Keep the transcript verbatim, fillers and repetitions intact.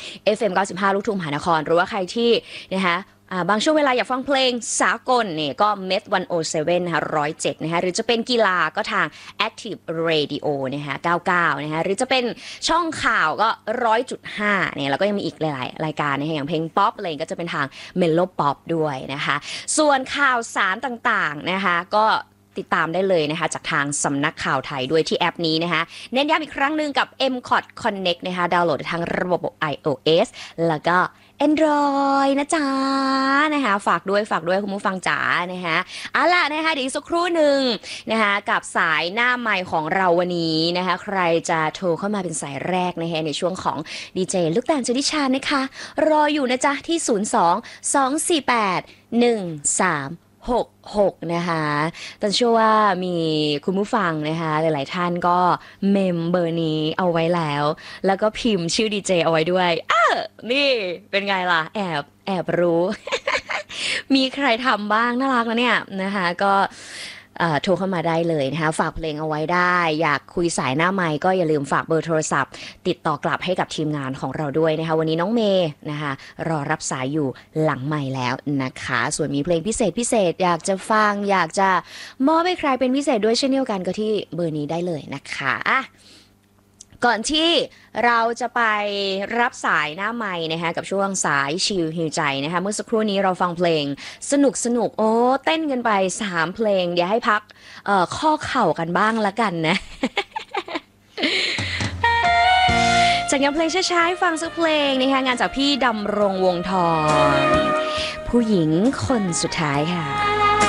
เอฟ เอ็ม เก้าสิบห้า ลูกทุ่งมหานครหรือว่าใครที่นะคะบางช่วงเวลาอยากฟังเพลงสากลเนี่ยก็ เมท หนึ่งศูนย์เจ็ด นะคะหนึ่งศูนย์เจ็ดนะคะหรือจะเป็นกีฬาก็ทาง Active Radio นะคะเก้าสิบเก้านะคะหรือจะเป็นช่องข่าวก็ หนึ่งร้อยจุดห้า เนี่ยแล้วก็ยังมีอีกหลายๆรายการนะคะอย่างเพลงป๊อปอะไรก็จะเป็นทาง Mellow Pop ด้วยนะคะส่วนข่าวสารต่างๆนะคะก็ติดตามได้เลยนะคะจากทางสำนักข่าวไทยด้วยที่แอปนี้นะคะเน้นย้ำอีกครั้งหนึ่งกับ เอ็ม คอท Connect นะคะดาวน์โหลดทางระบบ iOS แล้วก็ Android นะจ๊ะนะคะฝากด้วยฝากด้วยคุณผู้ฟังจ๋านะคะเอาล่ะนะคะเดี๋ยวอีกสักครู่หนึ่งนะคะกับสายหน้าไมค์ของเราวันนี้นะคะใครจะโทรเข้ามาเป็นสายแรกนะคะในช่วงของดีเจลูกตาลชลิชานะคะรออยู่นะจ๊ะที่ศูนย์ สอง สอง สี่ แปด หนึ่ง สาม หก หกนะคะตันเชื่อว่ามีคุณผู้ฟังนะคะหลายๆท่านก็เมมเบอร์นี้เอาไว้แล้วแล้วก็พิมพ์ชื่อดีเจเอาไว้ด้วยอ้านี่เป็นไงล่ะแอบแอบรู้ มีใครทำบ้างน่ารักนะเนี่ยนะคะก็โทรเข้ามาได้เลยนะคะฝากเพลงเอาไว้ได้อยากคุยสายหน้าไมค์ก็อย่าลืมฝากเบอร์โทรศัพท์ติดต่อกลับให้กับทีมงานของเราด้วยนะคะวันนี้น้องเมย์นะคะรอรับสายอยู่หลังไมค์แล้วนะคะส่วนมีเพลงพิเศษพิเศษอยากจะฟังอยากจะมอบให้ใครเป็นพิเศษด้วยเช่นเดียวกันก็ที่เบอร์นี้ได้เลยนะคะอ่ะก่อนที่เราจะไปรับสายหน้าไมค์นะคะกับช่วงสายชิลฮิวใจนะคะเมื่อสักครู่นี้เราฟังเพลงสนุกสนุกโอ้เต้นกันไปสามเพลงเดี๋ยวให้พักเอ่อข้อเข่ากันบ้างละกันนะ จากยังเพลงช้าๆฟังสักเพลงนะคะงานจากพี่ดำรงวงทองผู้หญิงคนสุดท้ายค่ะ